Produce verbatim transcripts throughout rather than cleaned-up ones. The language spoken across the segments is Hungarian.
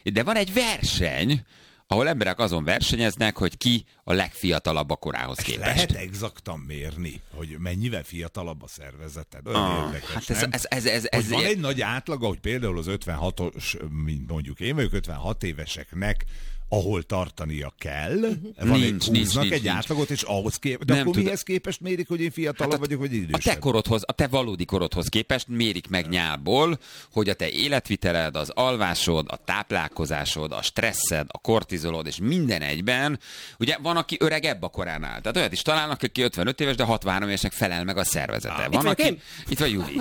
De van egy verseny, ahol emberek azon versenyeznek, hogy ki a legfiatalabb a korához képest. Lehet exaktan mérni, hogy mennyivel fiatalabb a szervezeted? Olyan ah, érdekes, hát ez, nem? Ez, ez, ez, ez, hogy van egy nagy átlaga, hogy például az ötvenhatos, mint mondjuk én vagyok, ötvenhat éveseknek, ahol tartania kell, van nincs, egy, nincs, húznak nincs, egy nincs. átlagot, és ahhoz képest, de Nem akkor tud- mihez képest mérik, hogy én fiatalabb hát a, vagyok, vagy idősebb? A te korodhoz, a te valódi korodhoz képest mérik meg nyálból, hogy a te életviteled, az alvásod, a táplálkozásod, a stresszed, a kortizolod, és minden egyben, ugye van, aki öregebb a koránál. Tehát olyat is találnak, aki ötvenöt éves, de hatvanhárom évesnek felel meg a szervezete. Ah, van, itt aki, én? itt van Júli.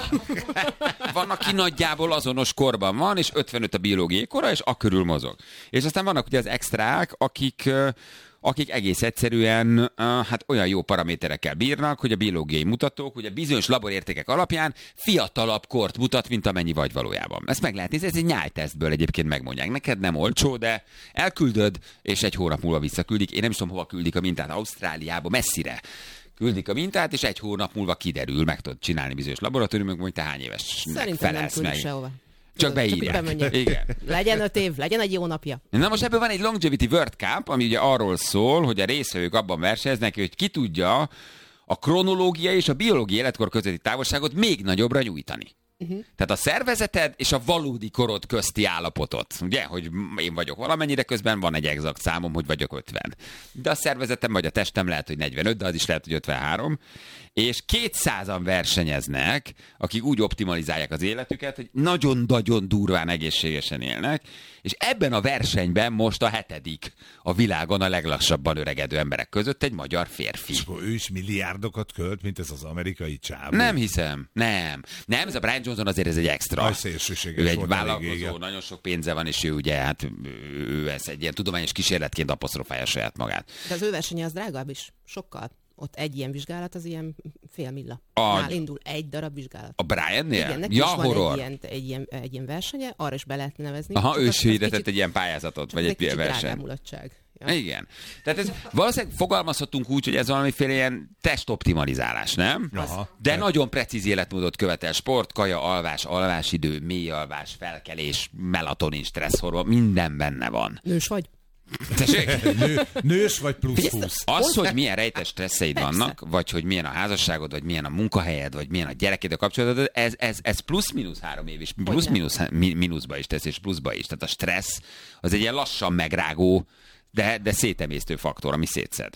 Van, aki nagyjából azonos korban van, és ötvenöt a biológiai kora, és a körül mozog. És aztán vannak ugye az extrák, akik akik egész egyszerűen uh, hát olyan jó paraméterekkel bírnak, hogy a biológiai mutatók, ugye bizonyos laborértékek alapján fiatalabb kort mutat, mint amennyi vagy valójában. Ezt meg lehet nézni, ez egy nyájtesztből egyébként megmondják. Neked nem olcsó, de elküldöd, és egy hónap múlva visszaküldik. Én nem is tudom, hova küldik a mintát, Ausztráliába, messzire. Küldik a mintát, és egy hónap múlva kiderül, meg tudod csinálni bizonyos laboratóriumok, hogy te hány éves Szerintem nem küldik sehova. Csak beírják. Igen. Legyen öt év, legyen egy jó napja. Na most ebből van egy Longevity World Cup, ami ugye arról szól, hogy a résztvevők abban versenyeznek, hogy ki tudja a kronológia és a biológiai életkor közötti távolságot még nagyobbra nyújtani. Uh-huh. Tehát a szervezeted és a valódi korod közti állapotot. Ugye, hogy én vagyok valamennyire, közben van egy exakt számom, hogy vagyok ötven. De a szervezetem vagy a testem lehet, hogy negyvenöt, de az is lehet, hogy ötvenhárom. És kétszázan versenyeznek, akik úgy optimalizálják az életüket, hogy nagyon-nagyon durván egészségesen élnek, és ebben a versenyben most a hetedik a világon a leglassabban öregedő emberek között egy magyar férfi. És akkor ő is milliárdokat költ, mint ez az amerikai csábú. Nem hiszem, nem. Nem, ez a Brian Johnson azért ez egy extra. Aj, szélsőséges ő egy volt vállalkozó, elég, nagyon sok pénze van, és ő ugye, hát ő ez egy ilyen tudományos kísérletként apostrofálja saját magát. De az ő versenye az drágább is, sokkal. Ott egy ilyen vizsgálat az ilyen fél milla. A... Nál indul egy darab vizsgálat. A Briannél? Igen, neki ja, is van horror. egy ilyen, egy, ilyen, egy ilyen versenye, arra is be lehet nevezni. Aha, Csak ő az- is az hirdetett kicsit- egy ilyen pályázatot, vagy az egy, kicsit verseny. drágámulatság. Ja. Igen. Tehát ez valószínűleg fogalmazhatunk úgy, hogy ez valamiféle ilyen testoptimalizálás, nem? Aha. De nagyon precíz életmódot követel. Sport, kaja, alvás, alvásidő, mély alvás, felkelés, melatonin, stresszhormon, minden benne van. Nős vagy? Tessék? Nő, nős vagy plusz húsz. Az, hogy milyen rejtes stresszeid vannak, vagy hogy milyen a házasságod, vagy milyen a munkahelyed, vagy milyen a gyerekéd kapcsolatod, ez, ez, ez plusz-minusz három év is, plusz-minusz mínuszba is tesz, és pluszba is. Tehát a stressz az egy ilyen lassan megrágó, de, de szétemésztő faktor, ami szétszed.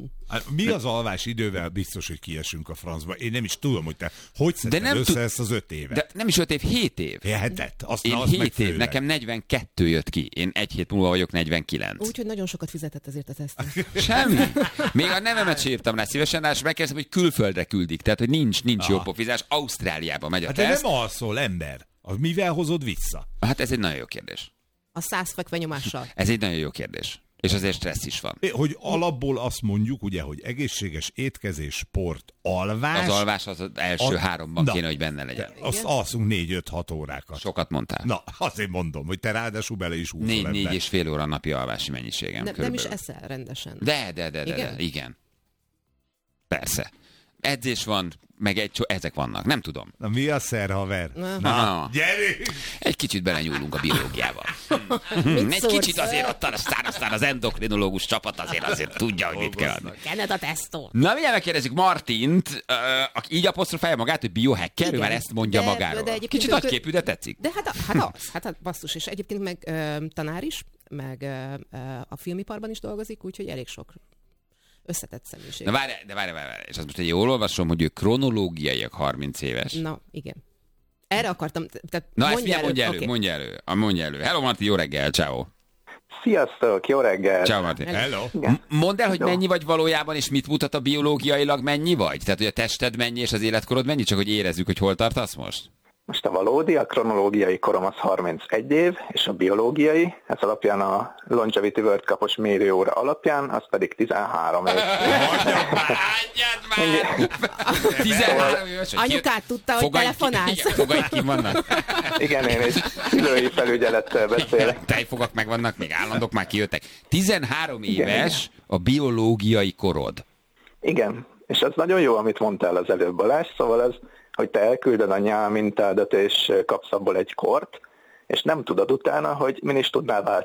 Mi az alvás idővel biztos, hogy kiesünk a francba? Én nem is tudom, hogy te hogy szedted nem össze tud- ezt az öt évet. De nem is öt év, hét év. Hetet. Azt, Én na, azt meg hét év, főleg. nekem negyvenkettő jött ki. Én egy hét múlva vagyok negyvenkilenc. Úgyhogy nagyon sokat fizetett azért a teszten. Semmi. Még a nevemet sem írtam rá szívesen, de megkérdezem, hogy külföldre küldik. Tehát, hogy nincs, nincs jó pofizás. Ausztráliába megy a Hát de teszt. nem alszol, ember. Az mivel hozod vissza? Hát ez egy nagyon jó kérdés. A száz fekvenyomással. Ez egy nagyon jó kérdés. És azért stressz is van. É, Hogy alapból azt mondjuk, ugye, hogy egészséges étkezés, sport, alvás. Az alvás az, az első A- háromban Na. kéne, hogy benne legyen. Azt alszunk négy-öt-hat órákat. Sokat mondtál. Na, azért mondom, hogy te ráadásul bele is húzol Négy, ebbe. négy és fél óra napi alvási mennyiségem. Nem, nem is körülbelül. eszel rendesen. De, de, de, de, Igen? de, igen. Persze. Edzés van, meg egy cso- ezek vannak. Nem tudom. Na, mi a szer, haver? Na. Na, Gyerünk! egy kicsit belenyúlunk a biológiával. Hm, egy szólsz? kicsit azért ott aztán, aztán az endokrinológus csapat azért azért tudja, hogy mit kell adni. Kenned a tesztot. Na, mindjárt megkérdezzük Martint, uh, aki így apostrofálja magát, hogy biohacker, ő Igen. már ezt mondja De- magáról. de egyébként Kicsit ő- nagyképű, de tetszik. De hát, a, hát az, hát a basszus, és egyébként meg ö, tanár is, meg ö, ö, a filmiparban is dolgozik, úgyhogy elég sok összetett személyiség. Na várj, de várj, várj, várj. És azt most, hogy jól olvasom, hogy ő kronológiaiak harminc éves. Na, igen. Erre akartam, tehát Na, ezt mondja mindjárt mondja elő, oké. mondja elő, a mondja elő. Hello, Marti, jó reggel, ciao. Sziasztok, jó reggel! Ciao, Marti. Hello. M- Mondd el, hogy Jó. mennyi vagy valójában, és mit mutat a biológiailag, mennyi vagy? Tehát, hogy a tested mennyi, és az életkorod mennyi, csak hogy érezzük, hogy hol tartasz most? Most a valódi, a kronológiai korom az harmincegy év, és a biológiai, ez alapján a Longevity World Cup-os mérőóra alapján, az pedig tizenhárom év. Hagyjad már! tizenhárom éves, hogy Anyukát ki- tudta, hogy fogaid ki- telefonálsz? igen, fogaid ki vannak. Igen, én is szülői felügyelettel beszélek. Tejfogak megvannak, még állandók már kijöttek. tizenhárom éves a biológiai korod. Igen, és ez nagyon jó, amit mondtál az előbb, Balázs, szóval ez, hogy te elküldöd a nyálmintádat, és kapsz abból egy kort, és nem tudod utána, hogy min is tudnál